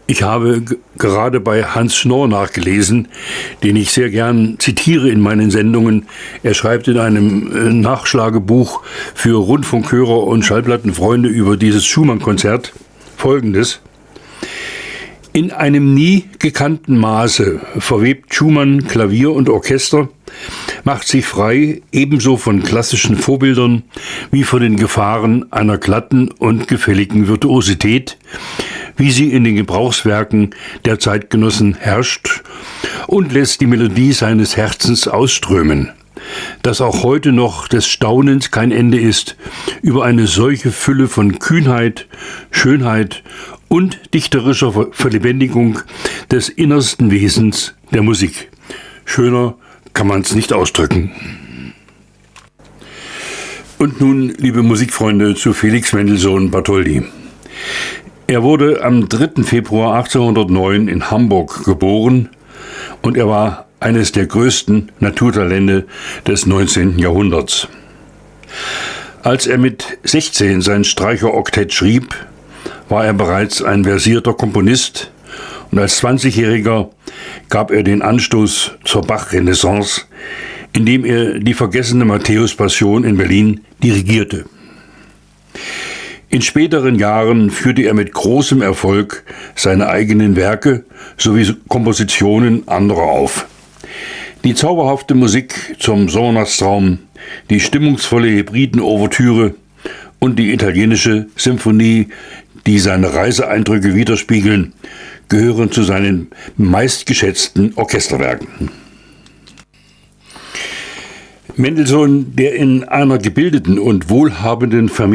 Ich habe gerade bei Hans Schnorr nachgelesen, den ich sehr gern zitiere in meinen Sendungen. Er schreibt in einem Nachschlagebuch für Rundfunkhörer und Schallplattenfreunde über dieses Schumann-Konzert Folgendes: In einem nie gekannten Maße verwebt Schumann Klavier und Orchester, macht sich frei ebenso von klassischen Vorbildern wie von den Gefahren einer glatten und gefälligen Virtuosität, wie sie in den Gebrauchswerken der Zeitgenossen herrscht, und lässt die Melodie seines Herzens ausströmen, dass auch heute noch des Staunens kein Ende ist über eine solche Fülle von Kühnheit, Schönheit und dichterischer Verlebendigung des innersten Wesens der Musik. Schöner kann man es nicht ausdrücken. Und nun, liebe Musikfreunde, zu Felix Mendelssohn Bartholdy. Er wurde am 3. Februar 1809 in Hamburg geboren und er war eines der größten Naturtalente des 19. Jahrhunderts. Als er mit 16 sein Streicheroktett schrieb, war er bereits ein versierter Komponist und als 20-Jähriger gab er den Anstoß zur Bach-Renaissance, indem er die vergessene Matthäus-Passion in Berlin dirigierte. In späteren Jahren führte er mit großem Erfolg seine eigenen Werke sowie Kompositionen anderer auf. Die zauberhafte Musik zum Sommernachtstraum, die stimmungsvolle Hebriden-Ouvertüre und die italienische Symphonie, die seine Reiseeindrücke widerspiegeln, gehören zu seinen meistgeschätzten Orchesterwerken. Mendelssohn, der in einer gebildeten und wohlhabenden Familie